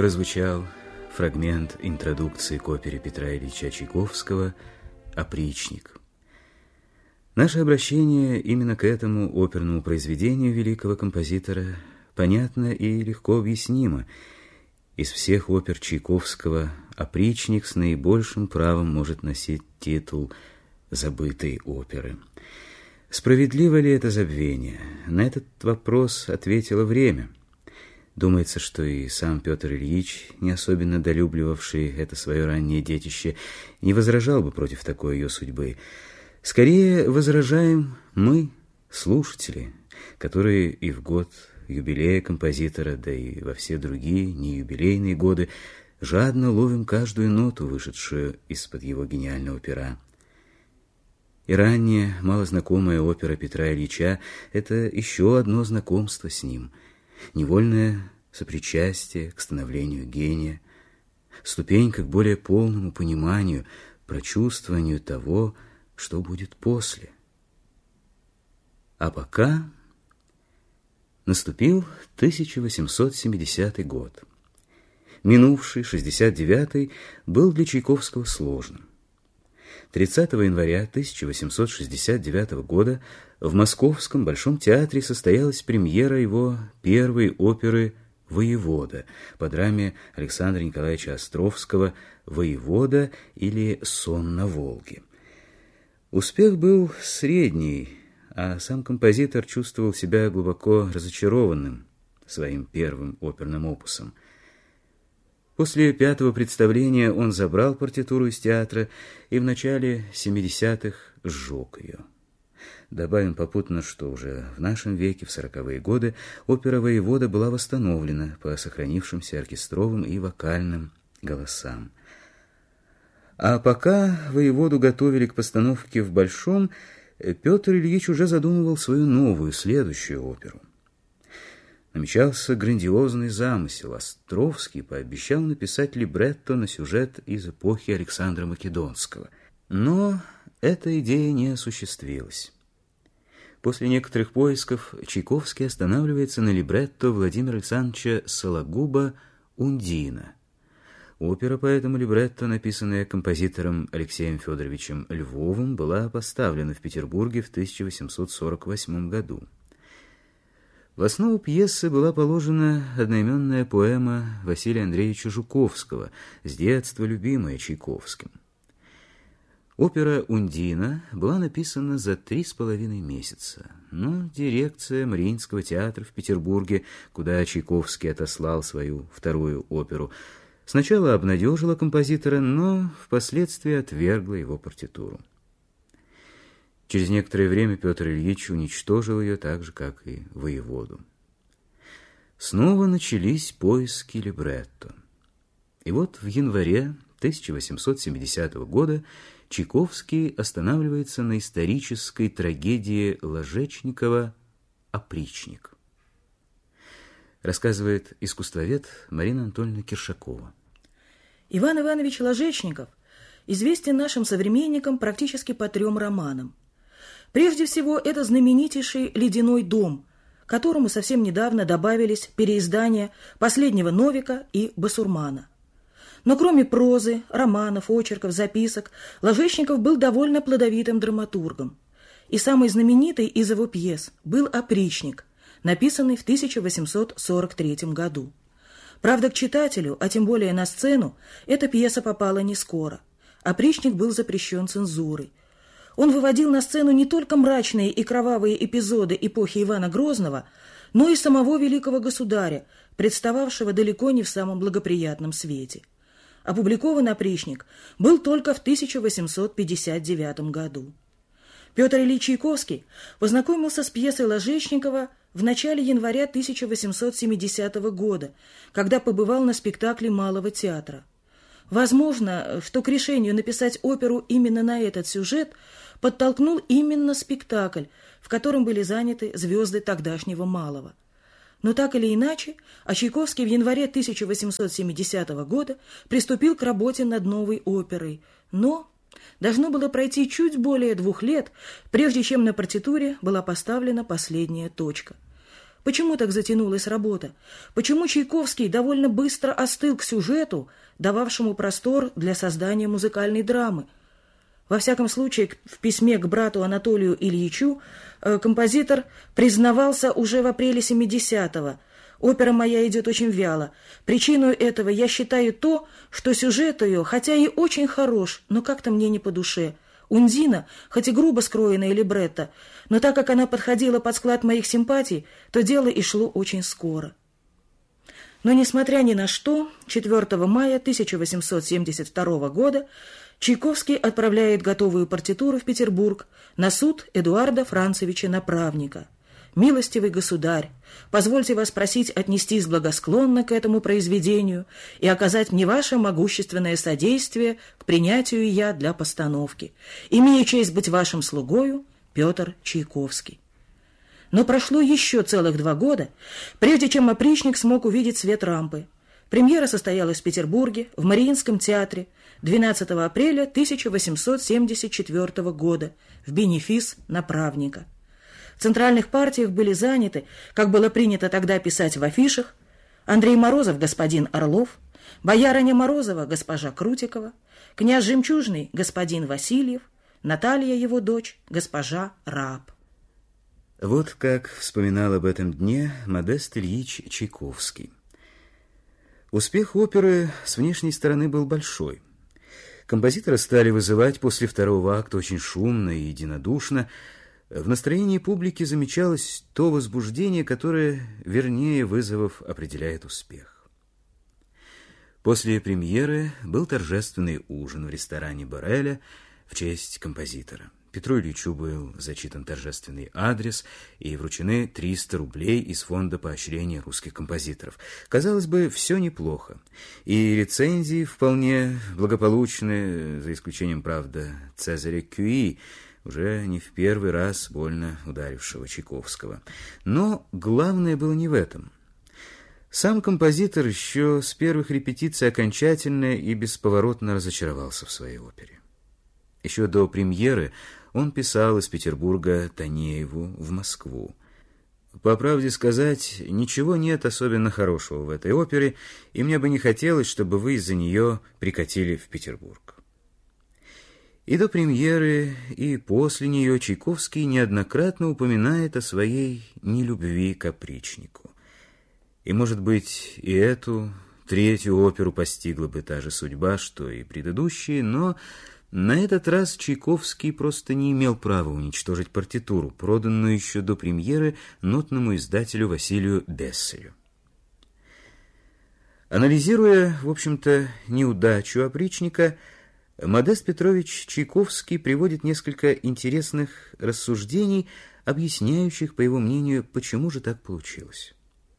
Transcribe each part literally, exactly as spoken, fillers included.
Прозвучал фрагмент интродукции к опере Петра Ильича Чайковского «Опричник». Наше обращение именно к этому оперному произведению великого композитора понятно и легко объяснимо. Из всех опер Чайковского «Опричник» с наибольшим правом может носить титул забытой оперы. Справедливо ли это забвение? На этот вопрос ответило время. Думается, что и сам Петр Ильич, не особенно долюбливавший это свое раннее детище, не возражал бы против такой ее судьбы. Скорее возражаем мы, слушатели, которые и в год юбилея композитора, да и во все другие неюбилейные годы жадно ловим каждую ноту, вышедшую из-под его гениального пера. И ранняя, малознакомая опера Петра Ильича — это еще одно знакомство с ним, невольное сопричастие к становлению гения, ступенька к более полному пониманию, прочувствованию того, что будет после. А пока наступил тысяча восемьсот семидесятый год. Минувший шестьдесят девятый был для Чайковского сложным. тридцатого января тысяча восемьсот шестьдесят девятого года в Московском Большом театре состоялась премьера его первой оперы «Воевода» по драме Александра Николаевича Островского «Воевода» или «Сон на Волге». Успех был средний, а сам композитор чувствовал себя глубоко разочарованным своим первым оперным опусом. После пятого представления он забрал партитуру из театра и в начале семидесятых сжег ее. Добавим попутно, что уже в нашем веке, в сороковые годы, опера «Воевода» была восстановлена по сохранившимся оркестровым и вокальным голосам. А пока «Воеводу» готовили к постановке в Большом, Петр Ильич уже задумывал свою новую, следующую оперу. Намечался грандиозный замысел. Островский пообещал написать либретто на сюжет из эпохи Александра Македонского. Но эта идея не осуществилась. После некоторых поисков Чайковский останавливается на либретто Владимира Александровича Сологуба «Ундина». Опера по этому либретто, написанная композитором Алексеем Федоровичем Львовым, была поставлена в Петербурге в тысяча восемьсот сорок восьмом году. В основу пьесы была положена одноименная поэма Василия Андреевича Жуковского, с детства любимая Чайковским. Опера «Ундина» была написана за три с половиной месяца, но дирекция Мариинского театра в Петербурге, куда Чайковский отослал свою вторую оперу, сначала обнадежила композитора, но впоследствии отвергла его партитуру. Через некоторое время Петр Ильич уничтожил ее так же, как и «Воеводу». Снова начались поиски либретто. И вот в январе тысяча восемьсот семидесятого года Чайковский останавливается на исторической трагедии Ложечникова «Опричник». Рассказывает искусствовед Марина Анатольевна Киршакова. Иван Иванович Ложечников известен нашим современникам практически по трем романам. Прежде всего, это знаменитейший «Ледяной дом», к которому совсем недавно добавились переиздания «Последнего Новика» и «Басурмана». Но кроме прозы, романов, очерков, записок, Ложечников был довольно плодовитым драматургом. И самый знаменитый из его пьес был «Опричник», написанный в тысяча восемьсот сорок третьем году. Правда, к читателю, а тем более на сцену, эта пьеса попала не скоро. «Опричник» был запрещен цензурой. Он выводил на сцену не только мрачные и кровавые эпизоды эпохи Ивана Грозного, но и самого великого государя, представавшего далеко не в самом благоприятном свете. Опубликован «Опричник» был только в тысяча восемьсот пятьдесят девятом году. Петр Ильич Чайковский познакомился с пьесой Ложечникова в начале января тысяча восемьсот семидесятого года, когда побывал на спектакле Малого театра. Возможно, что к решению написать оперу именно на этот сюжет подтолкнул именно спектакль, в котором были заняты звезды тогдашнего Малого. Но так или иначе, а Чайковский в январе тысяча восемьсот семидесятого года приступил к работе над новой оперой, но должно было пройти чуть более двух лет, прежде чем на партитуре была поставлена последняя точка. Почему так затянулась работа? Почему Чайковский довольно быстро остыл к сюжету, дававшему простор для создания музыкальной драмы? Во всяком случае, в письме к брату Анатолию Ильичу композитор признавался уже в апреле семидесятого. «Опера моя идет очень вяло. Причиной этого я считаю то, что сюжет ее, хотя и очень хорош, но как-то мне не по душе. Ундина, хоть и грубо скроенная либретто, но так как она подходила под склад моих симпатий, то дело и шло очень скоро». Но, несмотря ни на что, четвёртого мая тысяча восемьсот семьдесят второго года Чайковский отправляет готовую партитуру в Петербург на суд Эдуарда Францевича Направника. «Милостивый государь, позвольте вас просить отнестись благосклонно к этому произведению и оказать мне ваше могущественное содействие к принятию я для постановки. Имею честь быть вашим слугою, Петр Чайковский». Но прошло еще целых два года, прежде чем опричник смог увидеть свет рампы. Премьера состоялась в Петербурге, в Мариинском театре, двенадцатого апреля тысяча восемьсот семьдесят четвёртого года, в бенефис Направника. В центральных партиях были заняты, как было принято тогда писать в афишах, Андрей Морозов, господин Орлов, боярыня Морозова, госпожа Крутикова, князь Жемчужный, господин Васильев, Наталья, его дочь, госпожа Раб. Вот как вспоминал об этом дне Модест Ильич Чайковский. Успех оперы с внешней стороны был большой. Композитора стали вызывать после второго акта очень шумно и единодушно. В настроении публики замечалось то возбуждение, которое, вернее вызовов, определяет успех. После премьеры был торжественный ужин в ресторане Бореля в честь композитора. Петру Ильичу был зачитан торжественный адрес и вручены триста рублей из фонда поощрения русских композиторов. Казалось бы, все неплохо. И рецензии вполне благополучны, за исключением, правда, Цезаря Кюи, уже не в первый раз больно ударившего Чайковского. Но главное было не в этом. Сам композитор еще с первых репетиций окончательно и бесповоротно разочаровался в своей опере. Еще до премьеры он писал из Петербурга Танееву в Москву. По правде сказать, ничего нет особенно хорошего в этой опере, и мне бы не хотелось, чтобы вы из-за нее прикатили в Петербург. И до премьеры, и после нее Чайковский неоднократно упоминает о своей нелюбви к опричнику. И, может быть, и эту, третью оперу постигла бы та же судьба, что и предыдущие, но на этот раз Чайковский просто не имел права уничтожить партитуру, проданную еще до премьеры нотному издателю Василию Бесселю. Анализируя, в общем-то, неудачу опричника, Модест Петрович Чайковский приводит несколько интересных рассуждений, объясняющих, по его мнению, почему же так получилось.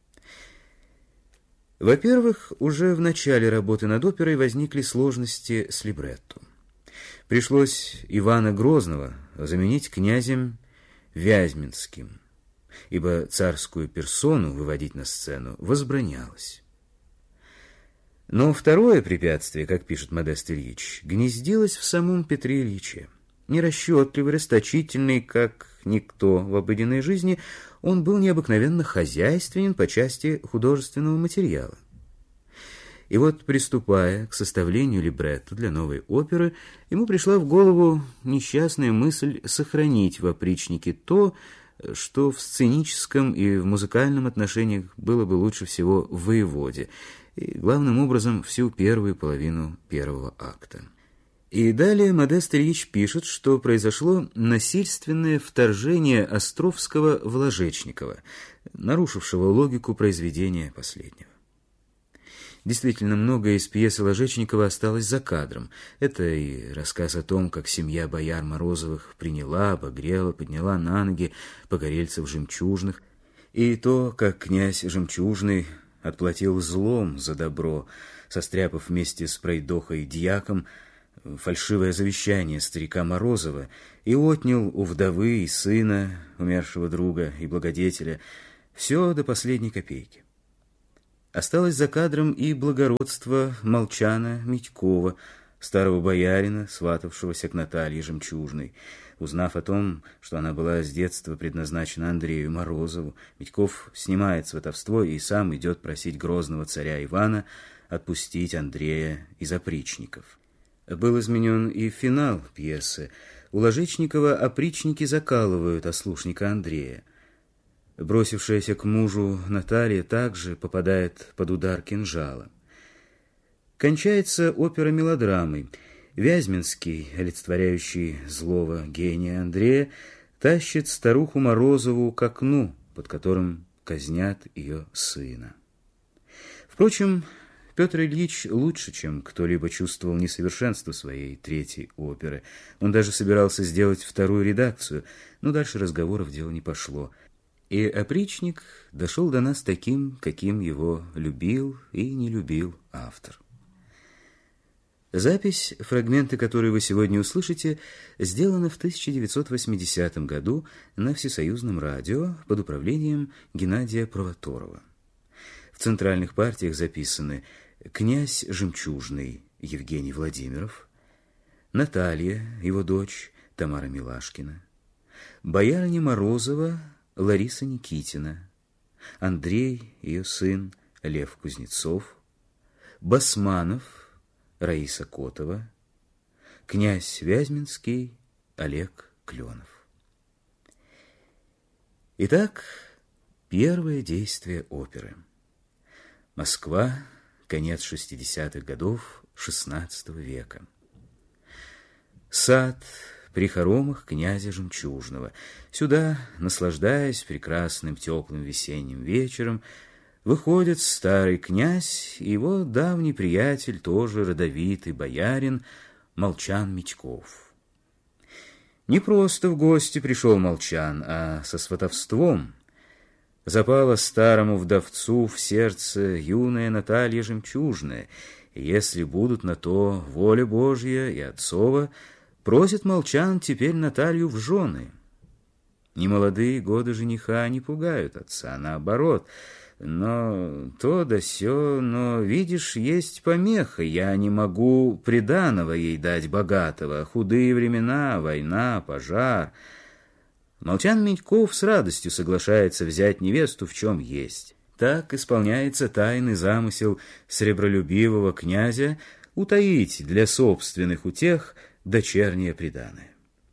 Во-первых, уже в начале работы над оперой возникли сложности с либретто. Пришлось Ивана Грозного заменить князем Вязьминским, ибо царскую персону выводить на сцену возбранялось. Но второе препятствие, как пишет Модест Ильич, гнездилось в самом Петре Ильиче. Нерасчетливый, расточительный, как никто в обыденной жизни, он был необыкновенно хозяйственен по части художественного материала. И вот, приступая к составлению либретто для новой оперы, ему пришла в голову несчастная мысль сохранить в опричнике то, что в сценическом и в музыкальном отношениях было бы лучше всего в «Воеводе», и главным образом всю первую половину первого акта. И далее Модест Ильич пишет, что произошло насильственное вторжение Островского в Ложечникова, нарушившего логику произведения последнего. Действительно, многое из пьесы Ложечникова осталось за кадром. Это и рассказ о том, как семья бояр Морозовых приняла, обогрела, подняла на ноги погорельцев Жемчужных, и то, как князь Жемчужный отплатил злом за добро, состряпав вместе с пройдохой дьяком фальшивое завещание старика Морозова и отнял у вдовы и сына, умершего друга и благодетеля, все до последней копейки. Осталось за кадром и благородство Молчана Митькова, старого боярина, сватавшегося к Наталье Жемчужной. Узнав о том, что она была с детства предназначена Андрею Морозову, Митьков снимает сватовство и сам идет просить грозного царя Ивана отпустить Андрея из опричников. Был изменен и финал пьесы. У Ложечникова опричники закалывают ослушника Андрея. Бросившаяся к мужу Наталья также попадает под удар кинжала. Кончается опера мелодрамой. Вязьминский, олицетворяющий злого гения Андрея, тащит старуху Морозову к окну, под которым казнят ее сына. Впрочем, Петр Ильич лучше, чем кто-либо, чувствовал несовершенство своей третьей оперы. Он даже собирался сделать вторую редакцию, но дальше разговоров дело не пошло. И опричник дошел до нас таким, каким его любил и не любил автор. Запись, фрагменты которой вы сегодня услышите, сделана в тысяча девятьсот восьмидесятом году на Всесоюзном радио под управлением Геннадия Провоторова. В центральных партиях записаны князь Жемчужный Евгений Владимиров, Наталья, его дочь Тамара Милашкина, боярыня Морозова Лариса Никитина, Андрей, ее сын Лев Кузнецов, Басманов Раиса Котова, князь Вязьминский Олег Кленов. Итак, первое действие оперы. Москва, конец шестидесятых годов шестнадцатого века. Сад при хоромах князя Жемчужного. Сюда, наслаждаясь прекрасным теплым весенним вечером, выходит старый князь и его давний приятель, тоже родовитый боярин, Молчан Митьков. Не просто в гости пришел Молчан, а со сватовством. Запала старому вдовцу в сердце юная Наталья Жемчужная, и если будут на то воля Божья и отцова, просит Молчан теперь Наталью в жены. Немолодые годы жениха не пугают отца, наоборот. Но то да сё, но, видишь, есть помеха. Я не могу приданого ей дать богатого. Худые времена, война, пожар. Молчан Митьков с радостью соглашается взять невесту в чем есть. Так исполняется тайный замысел сребролюбивого князя утаить для собственных утех дочернее приданое.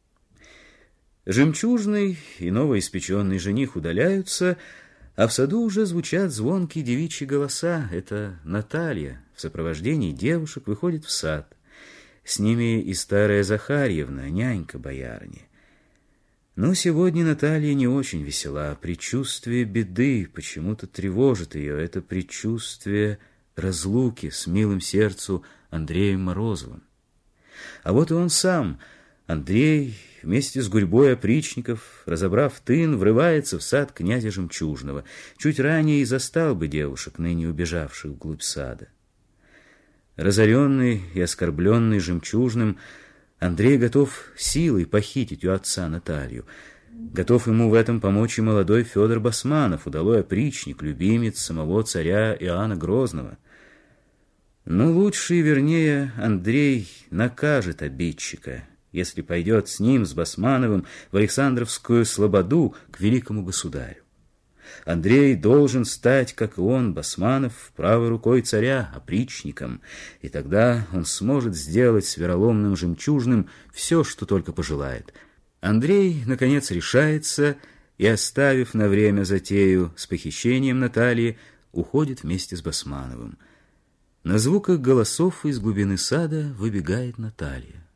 Жемчужный и новоиспеченный жених удаляются, а в саду уже звучат звонкие девичьи голоса. Это Наталья в сопровождении девушек выходит в сад. С ними и старая Захарьевна, нянька боярни. Но сегодня Наталья не очень весела. Предчувствие беды почему-то тревожит ее. Это предчувствие разлуки с милым сердцу Андреем Морозовым. А вот и он сам, Андрей, вместе с гурьбой опричников, разобрав тын, врывается в сад князя Жемчужного. Чуть ранее и застал бы девушек, ныне убежавших вглубь сада. Разоренный и оскорбленный Жемчужным, Андрей готов силой похитить у отца Наталью. Готов ему в этом помочь и молодой Федор Басманов, удалой опричник, любимец самого царя Иоанна Грозного. Но лучше и вернее Андрей накажет обидчика, если пойдет с ним, с Басмановым, в Александровскую слободу к великому государю. Андрей должен стать, как и он, Басманов, правой рукой царя, опричником, и тогда он сможет сделать с вероломным Жемчужным все, что только пожелает. Андрей, наконец, решается и, оставив на время затею с похищением Натальи, уходит вместе с Басмановым. На звуках голосов из глубины сада выбегает Наталья.